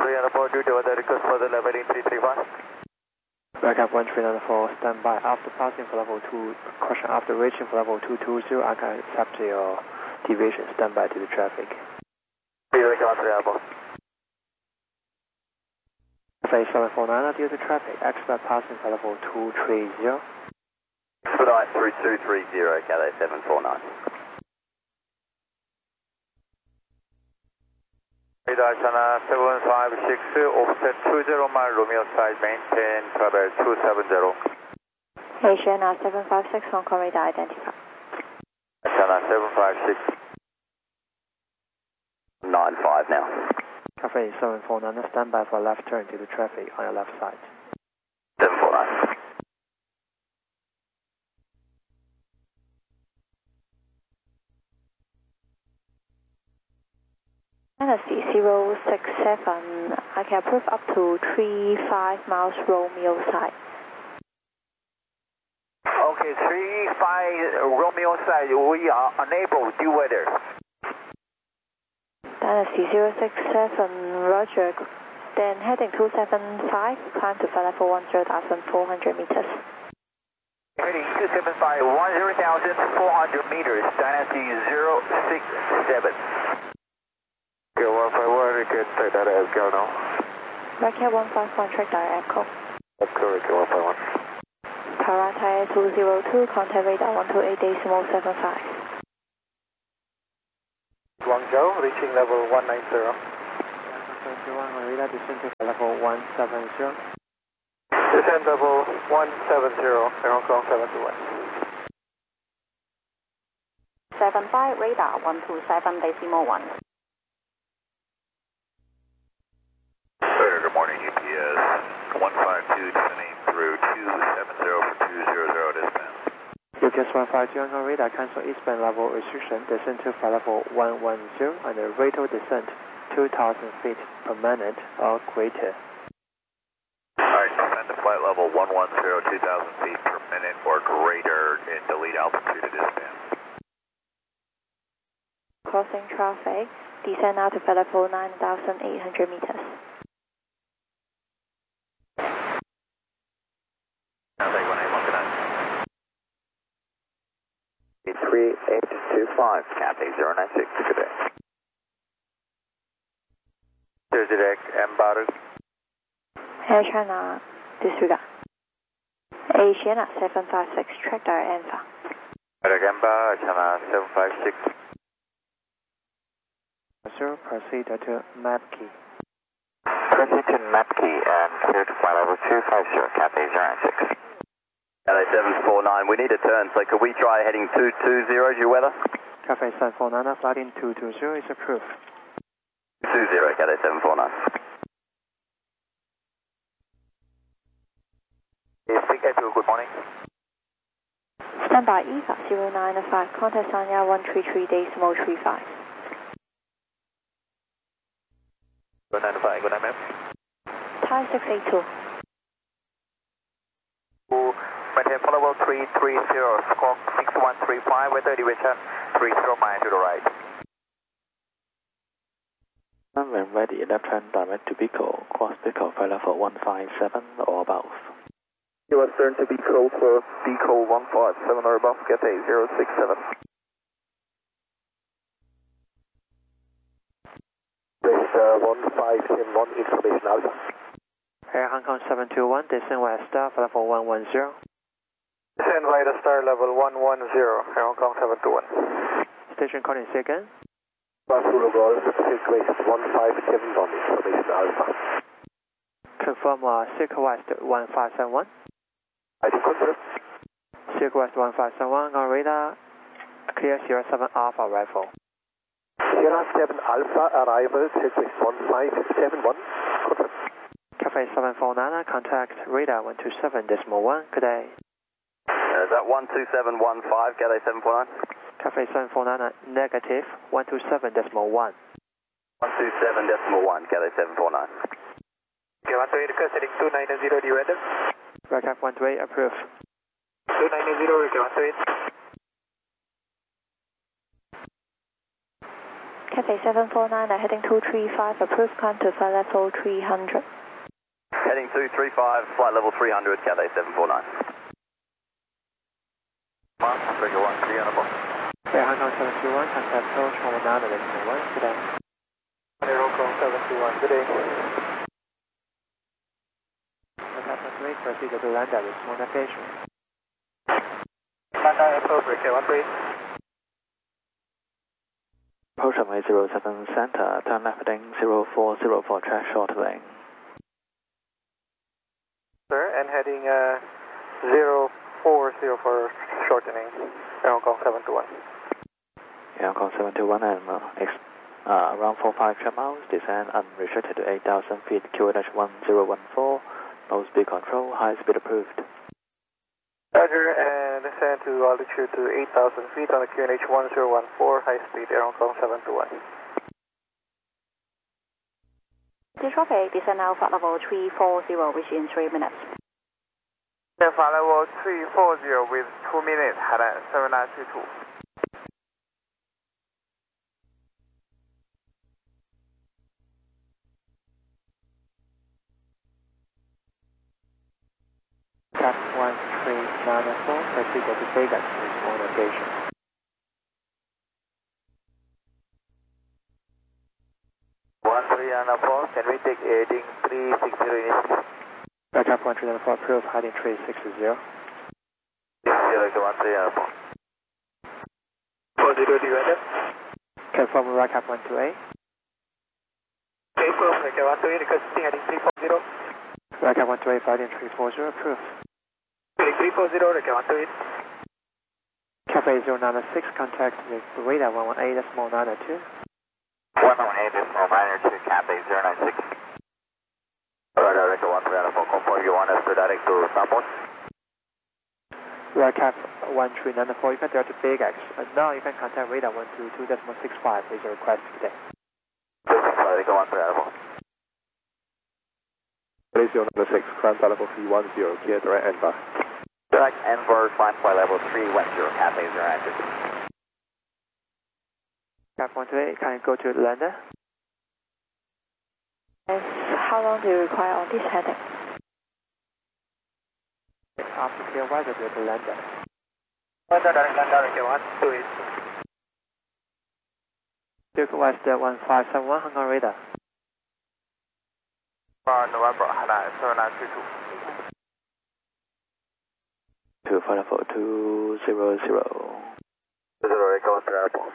1394, due to weather request for the level 335. Backup 1394, stand by. After passing for level 2, caution after reaching for level 220, I can accept your deviation. Stand by to the traffic. Phase 749 due to traffic, expect passing for level 230. Expedite through 230, Cathay 749. Radar China 756, offset 20 mile, Romeo side, maintain travel 270. Asiana 756, Hong Kong radar identified. China 756, 95 now. Cafe 749, stand by for left turn to the traffic on your left side. 749. Dynasty 067, I can approve up to 35 miles Romeo side. Okay, 35 Romeo side, we are unable due weather. Dynasty 067, Roger. Then heading 275, climb to flight level 10,400 meters. Heading 275, 10,400 meters, Dynasty 067. Okay, 151, you can take that as go now. Racket 151, track direct echo. That's correct, 151. Parata 202, contact radar 128.75. Guangzhou, reaching level 190. 71, radar descend to level 170. Descend level 170, Hong Kong 721. 75, radar 127.1. Good morning, UPS 152 descending through 270 for 200 dispatch. UPS 152 on radar, cancel eastbound level restriction, descend to flight level 110 and the rate of descent 2,000 feet per minute or greater. Alright, descend to flight level 110, 2,000 feet per minute or greater and delete altitude to dispatch. Crossing traffic, descend now to flight level 9,800 meters. 3825, Cathay 096, good day. Direct Embark. Air China, disregard. Asiana 756, track direct Alpha. Direct Embark, China 756. Sir, proceed to map key. Proceed to map key and clear to flight level 250, Cathay 096. Cathay 749, we need a turn, so could we try heading 220, your weather? Cafe 749, flight in 220 is approved. 20, Cathay 749. Good morning. Stand by EVA 095, contact Sanya 133.35. 095, good night, ma'am. Thai 682. Maintain flight level 330, squawk 6135, weather elevation 30 miles to the right. When ready, left hand direct to Pico, cross Pico, flight level 157 or above. You are turn to Pico, close Pico 157 or above, Cathay 067. This 1571, information Alpha. Air Hong Kong 721, descend west star, flight level 110. Descend right star level 110, Hong Kong 721. Station calling second. Zulu Golf, situation 157 on information Alpha. Confirm Silk West 1571. I do confirm. Silk West 1571 on radar, clear Sierra 7 Alpha arrival. Sierra 7 Alpha arrival, situation 1571. Confirm. Cafe 749, contact radar 127.1, good day. Is that 12715, Cathay 749? Cafe 749, negative 127.1. 127.1, Cathay 749. Okay, 128 request heading 290, do you weather? Radcraft 128, approved. 290, okay, 128. Cathay 749, heading 235, approved climb to flight level 300. Heading 235, flight level 300, Cathay 749. Figure 1, 3 on a box. Okay, Hong Kong 721, contact approach 119 at 1, good day. Hong Kong 721, good day. Contact 13, proceed to Landa with small navigation. Landa appropriate, 13. Approach runway 07 center, turn left heading 040 for track shortening. Sir, and heading 040 for shortening, Hong Kong 721. Hong Kong 721 and around 45 miles, descend unrestricted to 8,000 feet, QNH1014, low speed control, high speed approved. Roger, and descend to altitude to 8,000 feet on the QNH 1014, high speed, Air Hong Kong 721. Traffic, descend now flight level 340, which in 3 minutes. Flight level 340 with 2 minutes, Hainan 7922. Cap 1394, proceed to Vegas with small navigation. Can we take heading 360 initially? Cap 1394, approved, heading 360. 0 to 1394. 40 weather. Confirm right cap 128. Confirm right cap 128, requesting heading 340. Right cap 128, heading 340, approved. Heading 340, right cap 128. Cafe 096, contact with radar 118, small 902. 118, small 902, Cathay 096. Alright, Director 1394, confirm you want us to direct to Southport? Right cap 1394, you can direct to Big X. Now you can contact radar 122.65 is a request today. Director 1394. Place 096, climb flight level 310, clear direct Enver. Direct Enver, climb flight level 310, Cathay 096. Cap 128, can you go to Landa? Yes, how long do you require on this heading? After clear weather, go to Landa. Landa, okay, 128. Duke West 1571, Hong Kong radar. November, Hainan 7922. To flight level 200. 20, Echo 1394.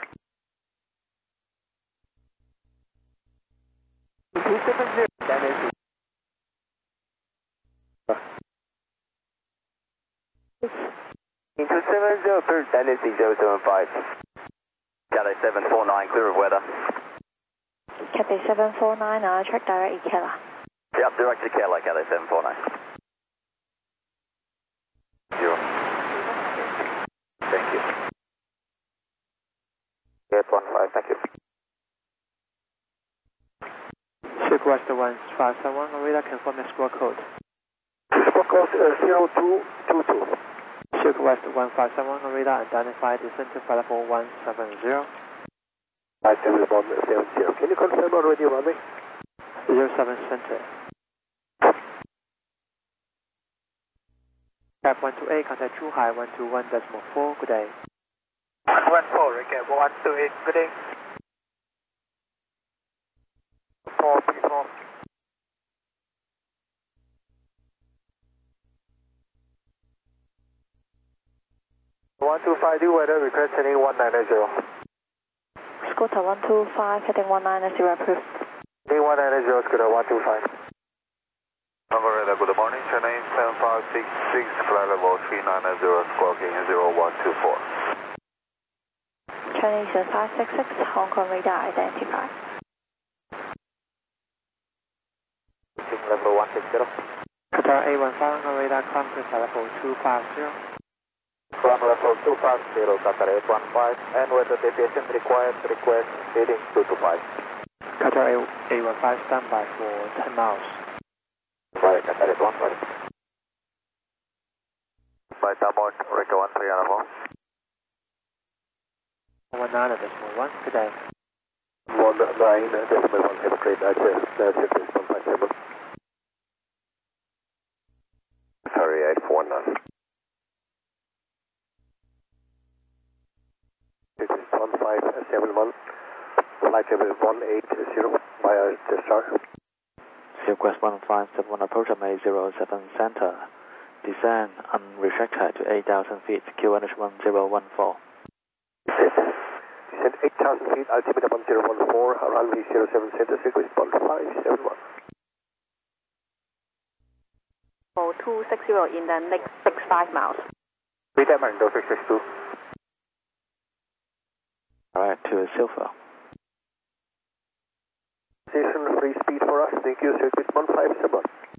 270, that is it. In 270, first tendency 075. Cathay 749, clear of weather. Cathay 749, check direct Ikela. Yep, direct to Kerala, Cathay 749. 0. Thank you. 815, thank you. Duke West 1571, radar confirm the squawk code. Squawk code 0222. Duke West 1571, radar identify descent to flight level 170. I can respond 70. Can you confirm already runway? 07 center. Cap 128, contact Zhuhai 121.4, good day. 114, recap 128, good day. 4 people. 125, do weather, request heading 190. Scooter 125, heading 190, approved. Heading 190, Scooter 125. November, good morning, Chennai 7566, flight level 390, squawking 0124. Chinese 566, Hong Kong radar identified. Level 160. Qatar A15, Hong Kong radar climb to flight level 250. Climb level 250, Qatar 815, and weather deviation required, request heading 225. Qatar A15, standby for 10 miles. Right, Qatar 815. By Southport, Recto 1394. 19.1, good day. 19.1, have a great night, circulation 157. Ferry 849. This is 1571, flight level 180 via discharge. Request 1571 approach runway 07 center. Descend unrestricted to 8,000 feet, QNH 1014. Descend 8,000 feet, altimeter 1014, runway 07 center, request 1571. 260 in the next 65 miles. VTEC Martin 662. Alright, to Silver. Station free speed for us, thank you, circuit 157.